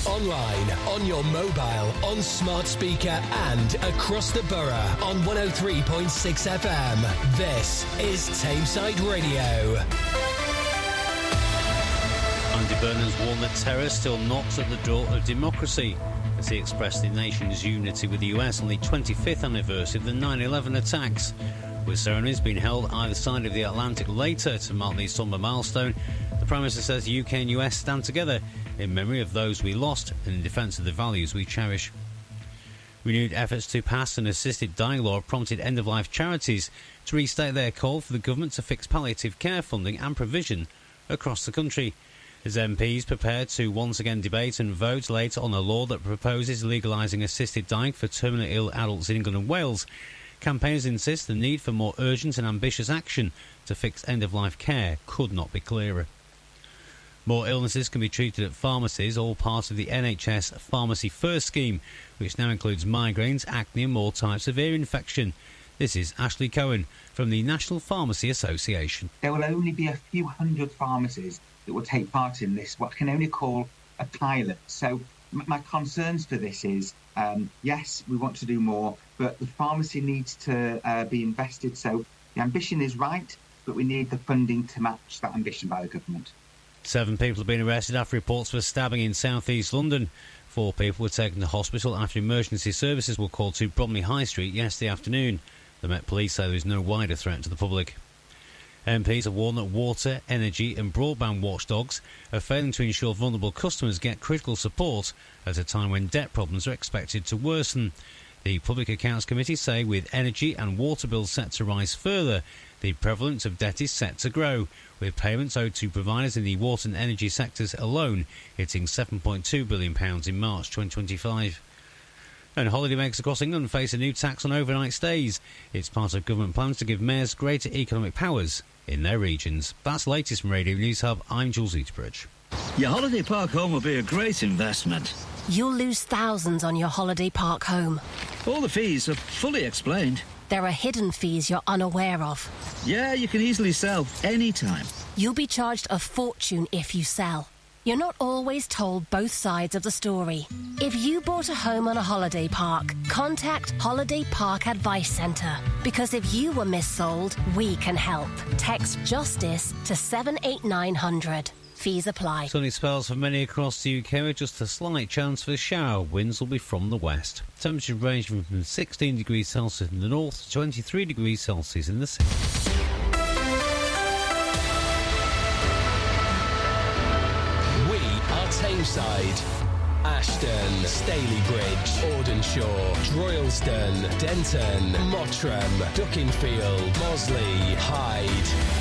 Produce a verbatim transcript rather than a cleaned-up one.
online, on your mobile, on smart speaker and across the borough on one oh three point six F M. This is Tameside Radio. Andy Burnham's warned that terror still knocks at the door of democracy as he expressed the nation's unity with the U S on the twenty-fifth anniversary of the nine eleven attacks. With ceremonies being held either side of the Atlantic later to mark the sombre milestone, the Prime Minister says the U K and U S stand together in memory of those we lost and in defence of the values we cherish. Renewed efforts to pass an assisted dying law have prompted end-of-life charities to restate their call for the government to fix palliative care funding and provision across the country. As M Ps prepare to once again debate and vote later on a law that proposes legalising assisted dying for terminally ill adults in England and Wales, campaigners insist the need for more urgent and ambitious action to fix end-of-life care could not be clearer. More illnesses can be treated at pharmacies, all part of the N H S Pharmacy First scheme, which now includes migraines, acne and more types of ear infection. This is Ashley Cohen from the National Pharmacy Association. There will only be a few hundred pharmacies that will take part in this, what can only call a pilot. So m- my concerns for this is, um, yes, we want to do more, but the pharmacy needs to uh, be invested. So the ambition is right, but we need the funding to match that ambition by the government. Seven people have been arrested after reports of a stabbing in South East London. Four people were taken to hospital after emergency services were called to Bromley High Street yesterday afternoon. The Met Police say there is no wider threat to the public. M Ps have warned that water, energy and broadband watchdogs are failing to ensure vulnerable customers get critical support at a time when debt problems are expected to worsen. The Public Accounts Committee say with energy and water bills set to rise further, the prevalence of debt is set to grow, with payments owed to providers in the water and energy sectors alone hitting seven point two billion pounds in March twenty twenty-five. And holidaymakers across England face a new tax on overnight stays. It's part of government plans to give mayors greater economic powers in their regions. That's the latest from Radio News Hub. I'm Jules Eaterbridge. Your holiday park home will be a great investment. You'll lose thousands on your holiday park home. All the fees are fully explained. There are hidden fees you're unaware of. Yeah, you can easily sell any time. You'll be charged a fortune if you sell. You're not always told both sides of the story. If you bought a home on a holiday park, contact Holiday Park Advice Centre. Because if you were missold, we can help. Text JUSTICE to seven eight nine hundred. Fees apply. Sunny spells for many across the U K with just a slight chance for a shower. Winds will be from the west. Temperatures ranging from sixteen degrees Celsius in the north to twenty-three degrees Celsius in the south. Tameside, Ashton, Stalybridge, Audenshaw, Droylsden, Denton, Mottram, Duckingfield, Mosley, Hyde.